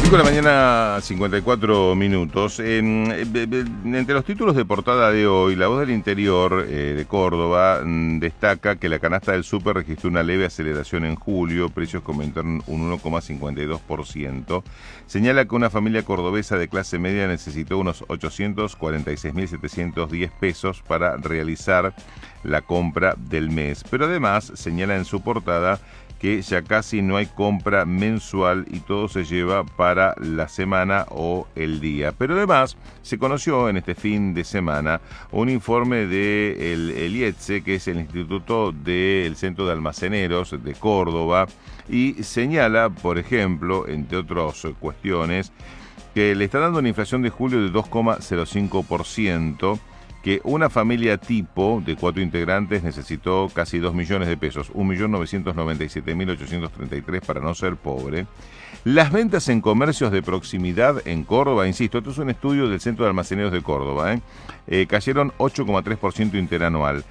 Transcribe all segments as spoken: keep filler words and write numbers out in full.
cinco de la mañana, cincuenta y cuatro minutos. En, en, entre los títulos de portada de hoy, La Voz del Interior eh, de Córdoba m, destaca que la canasta del súper registró una leve aceleración en julio, precios que aumentaron un uno coma cincuenta y dos por ciento. Señala que una familia cordobesa de clase media necesitó unos ochocientos cuarenta y seis mil setecientos diez pesos para realizar la compra del mes. Pero además señala en su portada que ya casi no hay compra mensual y todo se lleva para la semana o el día. Pero además se conoció en este fin de semana un informe del el I E T S E, que es el Instituto del Centro de Almaceneros de Córdoba, y señala, por ejemplo, entre otras cuestiones, que le está dando una inflación de julio de dos coma cero cinco por ciento, que una familia tipo de cuatro integrantes necesitó casi dos millones de pesos, un millón novecientos noventa y siete mil ochocientos treinta y tres para no ser pobre. Las ventas en comercios de proximidad en Córdoba, insisto, esto es un estudio del Centro de Almaceneros de Córdoba, ¿eh? Eh, cayeron ocho coma tres por ciento interanual.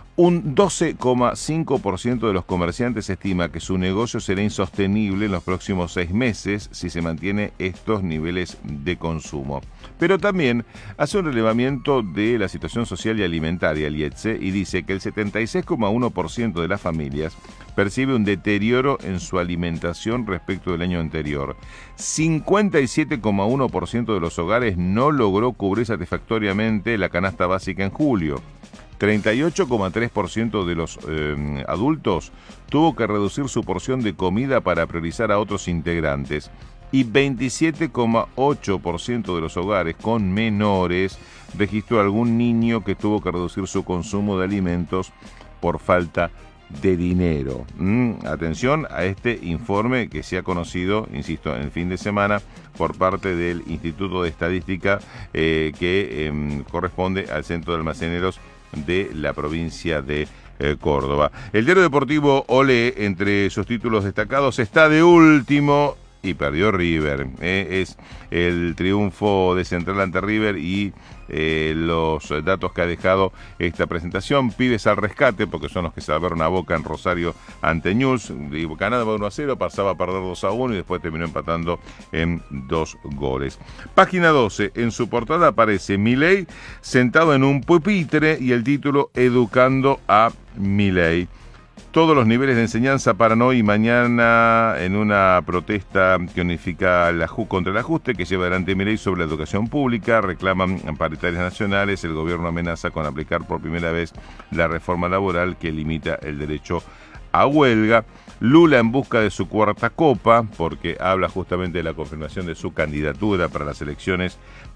Un doce coma cinco por ciento de los comerciantes estima que su negocio será insostenible en los próximos seis meses si se mantiene estos niveles de consumo. Pero también hace un relevamiento de la situación social y alimentaria, el I E T S E, y dice que el setenta y seis coma uno por ciento de las familias percibe un deterioro en su alimentación respecto del año anterior. cincuenta y siete coma uno por ciento de los hogares no logró cubrir satisfactoriamente la canasta básica en julio. treinta y ocho coma tres por ciento de los eh, adultos tuvo que reducir su porción de comida para priorizar a otros integrantes, y veintisiete coma ocho por ciento de los hogares con menores registró algún niño que tuvo que reducir su consumo de alimentos por falta de dinero. Mm, atención a este informe que se ha conocido, insisto, en el fin de semana por parte del Instituto de Estadística eh, que eh, corresponde al Centro de Almaceneros de la provincia de eh, Córdoba. El diario deportivo Olé, entre sus títulos destacados, está de último y perdió River. Eh, es el triunfo de Central ante River y eh, los datos que ha dejado esta presentación. Pibes al rescate, porque son los que se abrieron a Boca en Rosario ante News. Ganaba uno a cero, pasaba a perder dos a uno y después terminó empatando en dos goles. Página doce, en su portada aparece Milei sentado en un pupitre y el título Educando a Milei. Todos los niveles de enseñanza paran hoy y mañana en una protesta que unifica la J U contra el ajuste que lleva adelante Milei sobre la educación pública. Reclaman paritarias nacionales. El gobierno amenaza con aplicar por primera vez la reforma laboral que limita el derecho a huelga. Lula en busca de su cuarta copa, porque habla justamente de la confirmación de su candidatura para las elecciones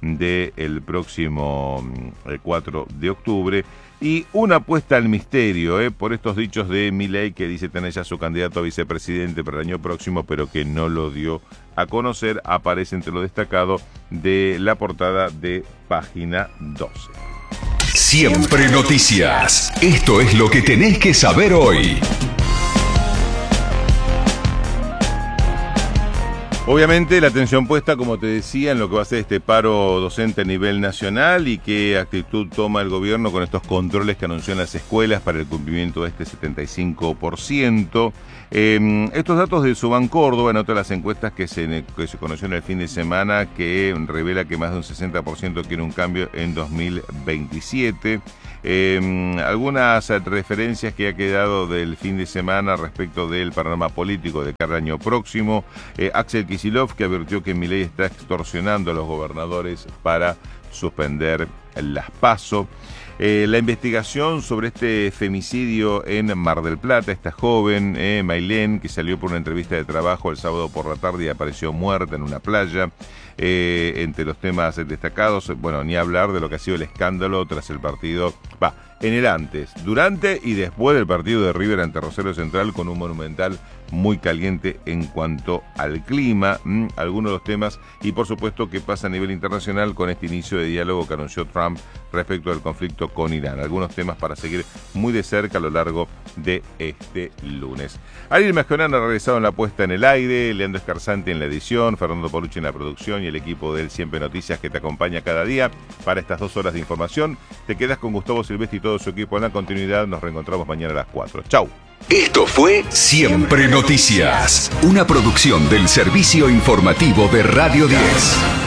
del próximo cuatro de octubre. Y una apuesta al misterio, eh, por estos dichos de Milei, que dice tener ya su candidato a vicepresidente para el año próximo, pero que no lo dio a conocer, aparece entre lo destacado de la portada de Página doce. Siempre noticias. Esto es lo que tenés que saber hoy. Obviamente la atención puesta, como te decía, en lo que va a ser este paro docente a nivel nacional y qué actitud toma el gobierno con estos controles que anunció en las escuelas para el cumplimiento de este setenta y cinco por ciento. Eh, estos datos de Suban Córdoba, en otras de las encuestas que se, que se conoció en el fin de semana, que revela que más de un sesenta por ciento quiere un cambio en dos mil veintisiete. Eh, algunas referencias que ha quedado del fin de semana respecto del panorama político de cada año próximo. Eh, Axel Kicillof, que advirtió que Milei está extorsionando a los gobernadores para suspender las PASO. Eh, la investigación sobre este femicidio en Mar del Plata, esta joven, eh, Mailén, que salió por una entrevista de trabajo el sábado por la tarde y apareció muerta en una playa. Eh, entre los temas destacados, bueno, ni hablar de lo que ha sido el escándalo tras el partido, va, en el antes, durante y después del partido de River ante Rosario Central, con un Monumental muy caliente en cuanto al clima, mmm, algunos de los temas, y por supuesto qué pasa a nivel internacional con este inicio de diálogo que anunció Trump respecto al conflicto con Irán. Algunos temas para seguir muy de cerca a lo largo de este lunes. Ariel Mascherano ha realizado en la puesta en el aire, Leandro Escarzante en la edición, Fernando Paulucci en la producción y el equipo del Siempre Noticias que te acompaña cada día para estas dos horas de información. Te quedas con Gustavo Silvestri todo su equipo en la continuidad. Nos reencontramos mañana a las cuatro. Chau. Esto fue Siempre Noticias, una producción del Servicio Informativo de Radio diez.